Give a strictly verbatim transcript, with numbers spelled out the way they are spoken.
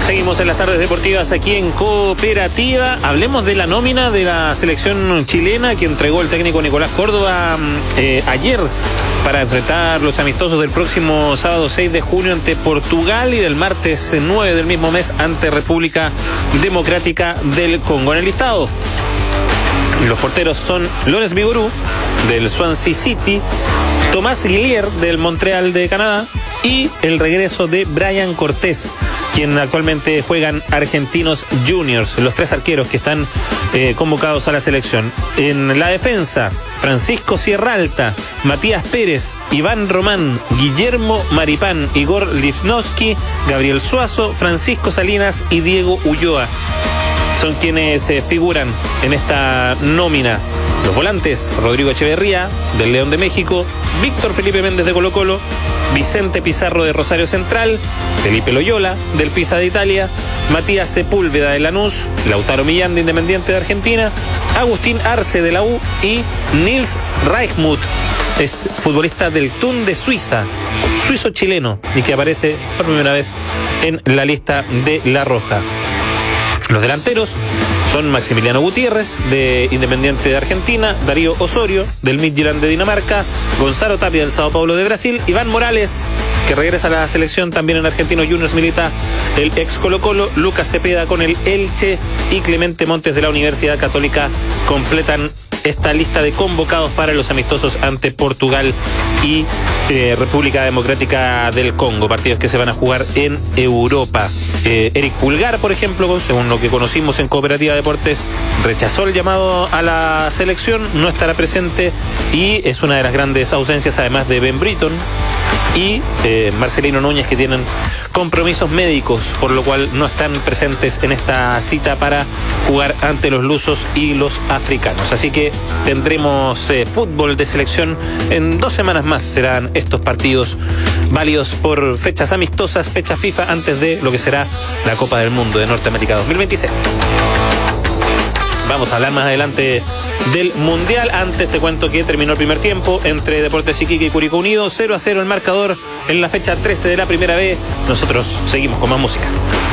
Seguimos en las tardes deportivas aquí en Cooperativa. Hablemos de la nómina de la selección chilena que entregó el técnico Nicolás Córdoba eh, ayer para enfrentar los amistosos del próximo sábado seis de junio ante Portugal y del martes nueve del mismo mes ante República Democrática del Congo. En el listado, los porteros son Lorenz Vigorú del Swansea City, Tomás Guillier del Montreal de Canadá y el regreso de Brian Cortés, quien actualmente juegan Argentinos Juniors, los tres arqueros que están eh, convocados a la selección. En la defensa, Francisco Sierralta, Matías Pérez, Iván Román, Guillermo Maripán, Igor Lichnowsky, Gabriel Suazo, Francisco Salinas y Diego Ulloa son quienes eh, figuran en esta nómina. Los volantes, Rodrigo Echeverría del León de México, Víctor Felipe Méndez de Colo Colo, Vicente Pizarro de Rosario Central, Felipe Loyola del Pisa de Italia, Matías Sepúlveda de Lanús, Lautaro Millán de Independiente de Argentina, Agustín Arce de la U y Nils Reichmuth, es futbolista del Thun de Suiza, suizo-chileno, y que aparece por primera vez en la lista de La Roja. Los delanteros son Maximiliano Gutiérrez, de Independiente de Argentina, Darío Osorio, del Midtjylland de Dinamarca, Gonzalo Tapia del Sao Paulo de Brasil, Iván Morales, que regresa a la selección también en Argentinos Juniors, milita el ex Colo Colo, Lucas Cepeda con el Elche y Clemente Montes de la Universidad Católica completan esta lista de convocados para los amistosos ante Portugal y eh, República Democrática del Congo, partidos que se van a jugar en Europa. Eh, Eric Pulgar, por ejemplo, según lo que conocimos en Cooperativa Deportes, rechazó el llamado a la selección, no estará presente y es una de las grandes ausencias, además de Ben Britton y eh, Marcelino Núñez, que tienen compromisos médicos, por lo cual no están presentes en esta cita para jugar ante los lusos y los africanos. Así que tendremos eh, fútbol de selección en dos semanas más. Serán estos partidos válidos por fechas amistosas, fecha FIFA, antes de lo que será la Copa del Mundo de Norteamérica dos mil veintiséis. Vamos a hablar más adelante del Mundial. Antes te cuento que terminó el primer tiempo entre Deportes Iquique y Curicó Unido. cero a cero el marcador en la fecha trece de la Primera B. Nosotros seguimos con más música.